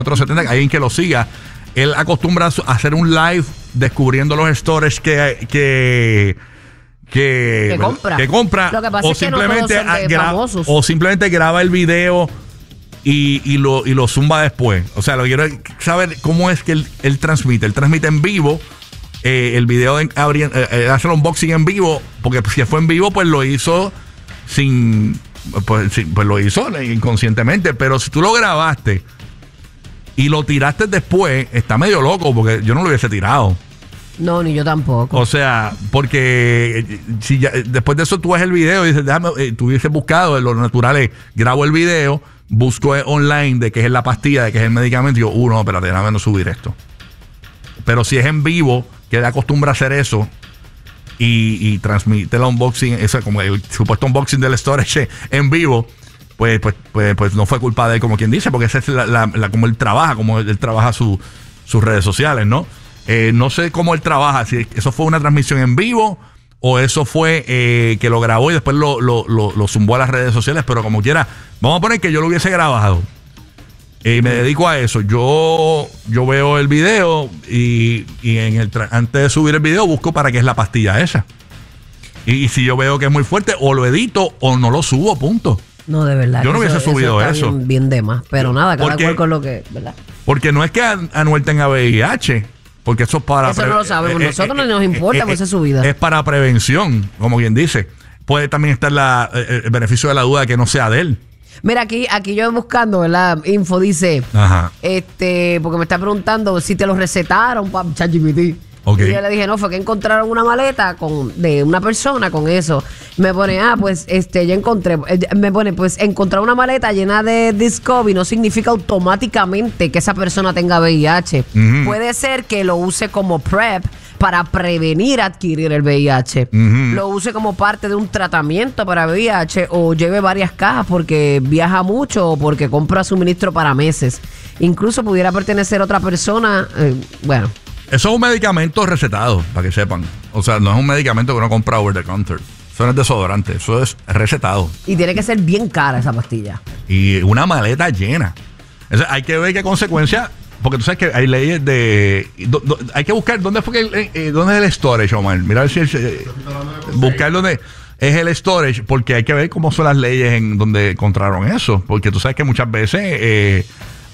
470, alguien que lo siga. Él acostumbra a hacer un live descubriendo los storage que compra. Lo que pasa o es que simplemente no todos son famosos. O simplemente graba el video y lo zumba después. O sea, lo que quiero es saber cómo es que él transmite. Él transmite en vivo. El video hace el unboxing en vivo, porque si fue en vivo, pues lo hizo pues lo hizo inconscientemente. Pero si tú lo grabaste y lo tiraste después, está medio loco, porque yo no lo hubiese tirado. No, ni yo tampoco. O sea, porque si después de eso tú ves el video y dices, tú hubieses buscado, lo natural es, grabo el video, busco online de qué es la pastilla, de qué es el medicamento, y digo, no, espérate, déjame no subir esto. Pero si es en vivo, que él acostumbra a hacer eso y transmite el unboxing, eso como el supuesto unboxing del storage en vivo, pues no fue culpa de él, como quien dice, porque esa es como él trabaja sus redes sociales, ¿no? No sé cómo él trabaja, si eso fue una transmisión en vivo o eso fue que lo grabó y después lo zumbó a las redes sociales, pero como quiera, vamos a poner que yo lo hubiese grabado y me dedico a eso. Yo veo el video y antes de subir el video busco para qué es la pastilla esa. Y si yo veo que es muy fuerte, o lo edito o no lo subo, punto. No, de verdad. Yo no hubiese subido eso. Bien de más, pero nada, cada cual con lo que, ¿verdad? Porque no es que Anuel tenga VIH, porque eso es para... Eso no lo sabemos nosotros, no nos importa, pues es su vida. Es para prevención, como quien dice. Puede también estar el beneficio de la duda de que no sea de él. Mira, aquí yo buscando, ¿verdad? Info dice, ajá, porque me está preguntando si te lo recetaron para ChatGPT. Okay. Y yo le dije, no, fue que encontraron una maleta de una persona con eso. Me pone, pues ya encontré. Me pone, pues encontrar una maleta llena de Discovery no significa automáticamente que esa persona tenga VIH. Uh-huh. Puede ser que lo use como PrEP para prevenir adquirir el VIH. Uh-huh. Lo use como parte de un tratamiento para VIH o lleve varias cajas porque viaja mucho o porque compra suministro para meses. Incluso pudiera pertenecer a otra persona. Bueno. Eso es un medicamento recetado, para que sepan. O sea, no es un medicamento que uno compra over the counter. Eso no es desodorante, eso es recetado. Y tiene que ser bien cara esa pastilla. Y una maleta llena. Hay que ver qué consecuencias, porque tú sabes que hay leyes de... hay que buscar dónde fue dónde es el storage, Omar. Mira a ver si buscar dónde es el storage, porque hay que ver cómo son las leyes en donde encontraron eso. Porque tú sabes que muchas veces...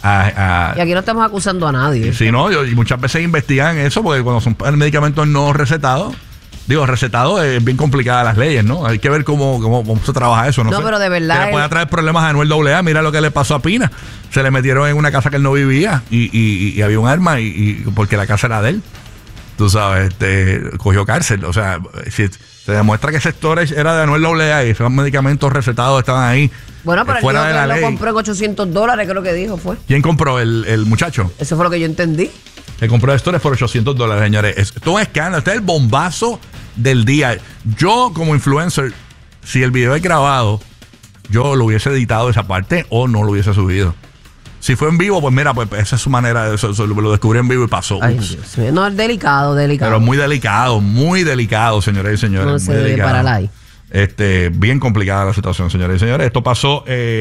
y aquí no estamos acusando a nadie. Sí, no, y muchas veces investigan eso, porque cuando son medicamentos no recetados, recetado es bien complicada las leyes, ¿no? Hay que ver cómo se trabaja eso, ¿no? No, pero de verdad. Que le puede traer problemas a Anuel AA. Mira lo que le pasó a Pina. Se le metieron en una casa que él no vivía y había un arma y porque la casa era de él. Tú sabes, cogió cárcel. O sea, si se demuestra que ese storage era de Anuel AA y esos medicamentos recetados estaban ahí. Bueno, pero fuera de la ley. Lo compró en $800, creo que dijo, fue. ¿Quién compró? ¿El muchacho? Eso fue lo que yo entendí. Le compró el storage por $800, señores. Esto es un escándalo. Este es el bombazo del día. Yo, como influencer, si el video es grabado, yo lo hubiese editado esa parte o no lo hubiese subido. Si fue en vivo, pues mira, pues esa es su manera. Eso lo descubrí en vivo y pasó. Ay, Dios mío. No, es delicado. Pero muy delicado, señores y señores. No se debe parar ahí. Bien complicada la situación, señores y señores. Esto pasó.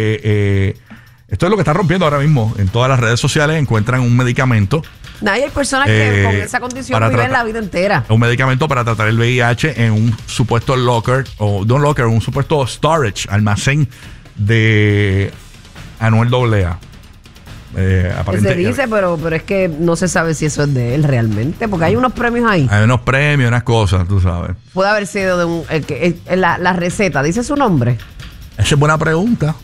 Esto es lo que está rompiendo ahora mismo. En todas las redes sociales encuentran un medicamento. Hay personas que con esa condición viven la vida entera. Un medicamento para tratar el VIH en un supuesto locker, un supuesto storage, almacén de Anuel AA. Se dice, pero es que no se sabe si eso es de él realmente, porque hay unos premios ahí. Hay unos premios, unas cosas, tú sabes. Puede haber sido de la receta, ¿dice su nombre? Esa es buena pregunta.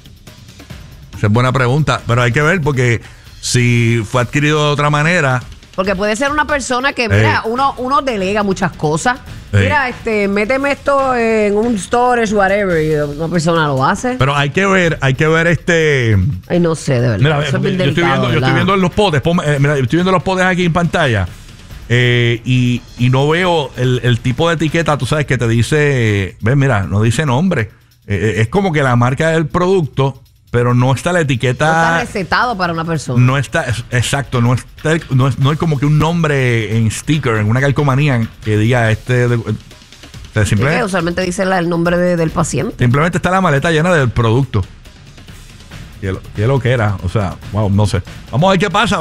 Pero hay que ver, porque si fue adquirido de otra manera. Porque puede ser una persona que, mira, uno delega muchas cosas. Mira, méteme esto en un storage, whatever, y una persona lo hace. Pero hay que ver Ay, no sé, de verdad. Mira, yo estoy viendo los potes. Mira, estoy viendo los potes aquí en pantalla. Y no veo el tipo de etiqueta, tú sabes, que te dice, ven, mira, no dice nombre. Es como que la marca del producto, pero no está la etiqueta. No está recetado para una persona. No está, exacto, no hay como que un nombre en sticker, en una calcomanía que diga simplemente, usualmente dice el nombre del paciente. Simplemente está la maleta llena del producto. Qué lo que era. O sea, wow, no sé. Vamos a ver qué pasa.